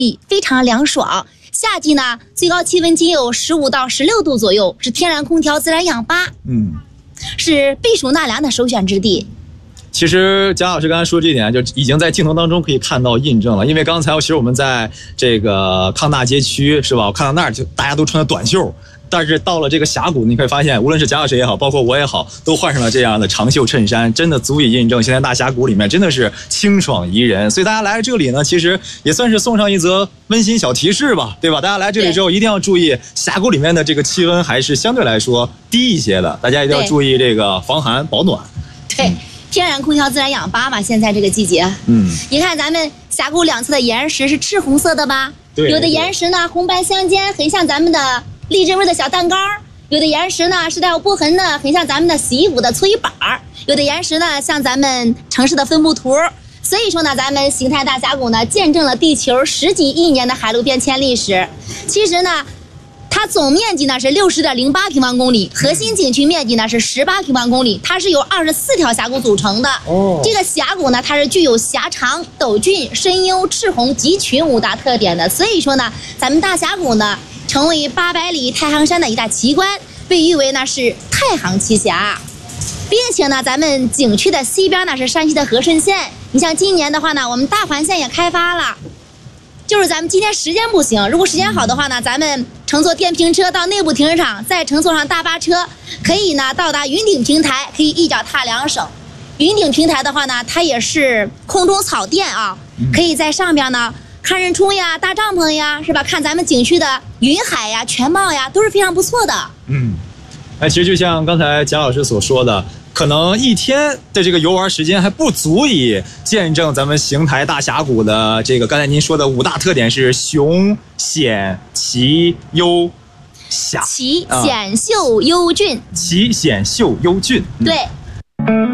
非常凉爽。夏季呢，最高气温仅有15到16度左右，是天然空调自然氧吧，是避暑纳凉的首选之地。 其实蒋老师刚才说这一点，就已经在镜头当中可以看到印证了。因为刚才其实我们在这个康大街区是吧？我看到那儿就大家都穿的短袖，但是到了这个峡谷，你可以发现，无论是蒋老师也好，包括我也好，都换上了这样的长袖衬衫，真的足以印证现在大峡谷里面真的是清爽宜人。所以大家来这里呢，其实也算是送上一则温馨小提示吧，对吧？大家来这里之后一定要注意，峡谷里面的这个气温还是相对来说低一些的，大家一定要注意这个防寒保暖。 对。天然空调自然氧吧嘛，现在这个季节，你看咱们峡谷两侧的岩石是赤红色的吧？ 对， 有的岩石呢红白相间，很像咱们的荔枝味的小蛋糕；有的岩石呢是带有波痕的，很像咱们的洗衣服的搓衣板；有的岩石呢像咱们城市的分布图。所以说呢，咱们邢台大峡谷呢见证了地球10几亿年的海陆变迁历史。其实呢，它总面积呢是60.08平方公里，核心景区面积呢是18平方公里，它是由24条峡谷组成的。这个峡谷呢，它是具有狭长、陡峻、深幽、赤红、极群5大特点的。所以说呢，咱们大峡谷呢成为800里太行山的一大奇观，被誉为呢是太行奇峡。并且呢，咱们景区的西边呢是山西的和顺县。你像今年的话呢，我们大环线也开发了。就是咱们今天时间不行，如果时间好的话呢，咱们乘坐电瓶车到内部停车场，再乘坐上大巴车，可以呢到达云顶平台，可以一脚踏2省。云顶平台的话呢，它也是空中草甸啊，可以在上边呢看日出呀、搭帐篷呀，是吧？看咱们景区的云海呀、全貌呀，都是非常不错的。 其实就像刚才蒋老师所说的，可能一天的这个游玩时间还不足以见证咱们邢台大峡谷的这个刚才您说的5大特点是雄、险、奇、幽、峡。 奇、险、秀、幽、峻。 奇、险、秀、幽、峻。 对。